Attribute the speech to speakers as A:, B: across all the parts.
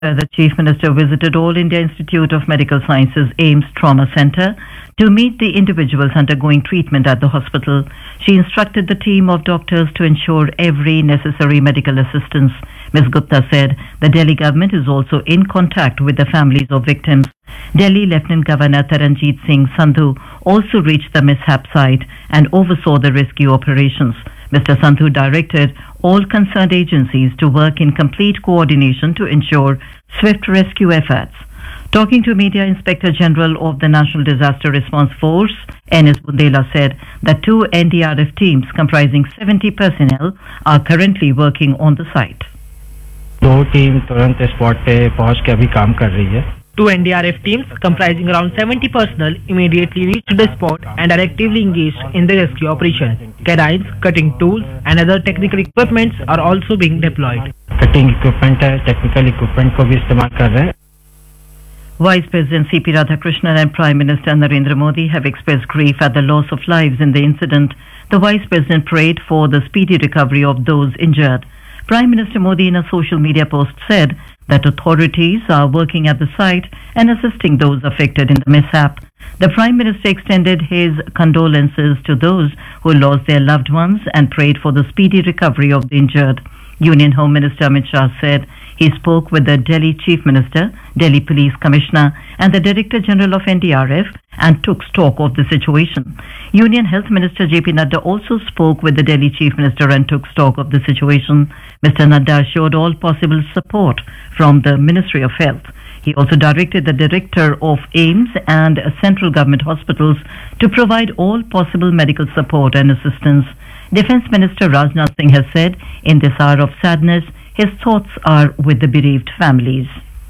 A: The Chief Minister visited All India Institute of Medical Sciences AIIMS Trauma Centre to meet the individuals undergoing treatment at the hospital. She instructed the team of doctors to ensure every necessary medical assistance. Ms. Gupta said the Delhi government is also in contact with the families of victims. Delhi Lieutenant Governor Taranjeet Singh Sandhu also reached the mishap site and oversaw the rescue operations. Mr. Sandhu directed all concerned agencies to work in complete coordination to ensure swift rescue efforts. Talking to media, Inspector General of the National Disaster Response Force, N.S. Bundela, said that 2 NDRF teams comprising 70 personnel are currently working on the site.
B: 2 team तुरंत spot पे पहुंच के अभी काम कर रही है.
C: 2 NDRF teams comprising around 70 personnel immediately reached the spot and are actively engaged in the rescue operation. Canines, cutting tools and other technical equipments are also being deployed.
B: Cutting equipment है, technical equipment को भी इस्तेमाल कर रहे हैं.
A: Vice President C.P. Radhakrishnan and Prime Minister Narendra Modi have expressed grief at the loss of lives in the incident. The Vice President prayed for the speedy recovery of those injured. Prime Minister Modi in a social media post said that authorities are working at the site and assisting those affected in the mishap. The Prime Minister extended his condolences to those who lost their loved ones and prayed for the speedy recovery of the injured. Union Home Minister Amit Shah said he spoke with the Delhi Chief Minister, Delhi Police Commissioner and the Director General of NDRF and took stock of the situation. Union Health Minister J.P. Nadda also spoke with the Delhi Chief Minister and took stock of the situation. Mr. Nadda assured all possible support from the Ministry of Health. He also directed the Director of AIIMS and central government hospitals to provide all possible medical support and assistance. Defence Minister Rajnath Singh has said in this hour of sadness, his thoughts are with the bereaved families.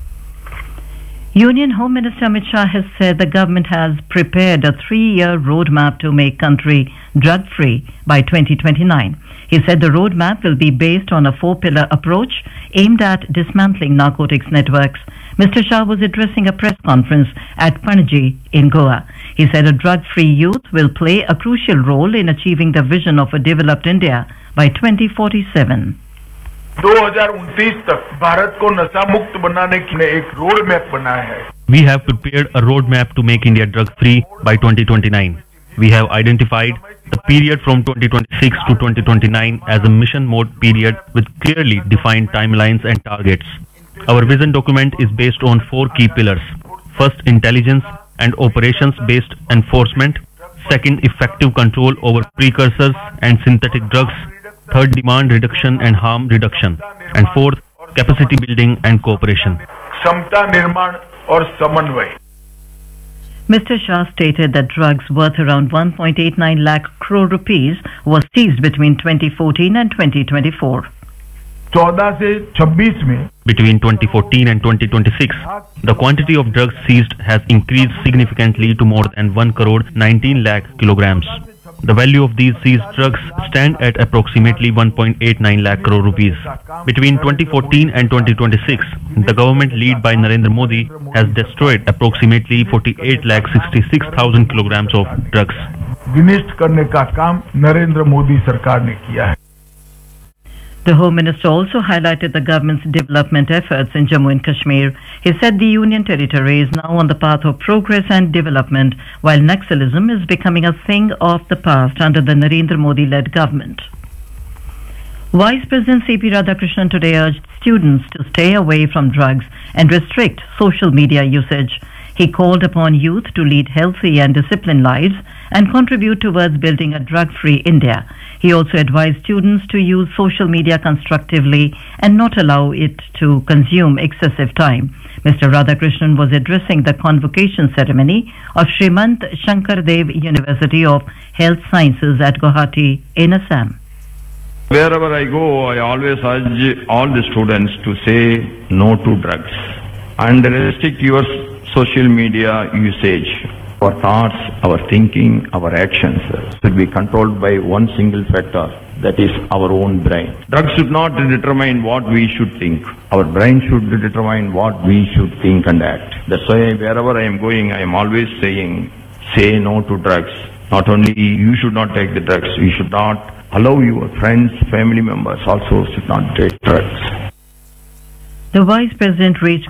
A: Union Home Minister Amit Shah has said the government has prepared a 3-year roadmap to make country drug-free by 2029. He said the roadmap will be based on a 4-pillar approach aimed at dismantling narcotics networks. Mr. Shah was addressing a press conference at Panaji in Goa. He said a drug-free youth will play a crucial role in achieving the vision of a developed India by 2047.
D: 2029 तक भारत को नशा मुक्त बनाने के लिए एक road map बनाया है.
E: We have prepared a roadmap to make India drug-free by 2029. We have identified the period from 2026 to 2029 as a mission mode period with clearly defined timelines and targets. Our vision document is based on 4 key pillars. First, intelligence and operations-based enforcement. Second, effective control over precursors and synthetic drugs. Third, demand reduction and harm reduction. And fourth, capacity building and cooperation.
D: क्षमता निर्माण और समन्वय.
A: Mr. Shah stated that drugs worth around 1.89 lakh crore rupees was seized between 2014 and 2024.
D: 14 से 26 में
E: Between 2014 and 2026, the quantity of drugs seized has increased significantly to more than 1 crore 19 lakh kilograms. The value of these seized drugs stand at approximately 1.89 lakh crore rupees. Between 2014 and 2026, the government led by Narendra Modi has destroyed approximately 48 lakh 66,000 kilograms of drugs.
D: विनिष्ट करने का काम नरेंद्र मोदी सरकार ने किया है.
A: The Home Minister also highlighted the government's development efforts in Jammu and Kashmir. He said the Union Territory is now on the path of progress and development, while Naxalism is becoming a thing of the past under the Narendra Modi-led government. Vice President C.P. Radhakrishnan today urged students to stay away from drugs and restrict social media usage. He called upon youth to lead healthy and disciplined lives and contribute towards building a drug-free India. He also advised students to use social media constructively and not allow it to consume excessive time. Mr. Radhakrishnan was addressing the convocation ceremony of Srimant Shankar Dev University of Health Sciences at Guwahati in Assam.
F: Wherever I go, I always urge all the students to say no to drugs and restrict your social media usage. Our thoughts, our thinking, our actions should be controlled by one single factor, that is our own brain. Drugs should not determine what we should think. Our brain should determine what we should think and act. That's why wherever I am going, I am always saying, say no to drugs. Not only you should not take the drugs, you should not allow your friends, family members also should not take drugs.
A: The Vice President reached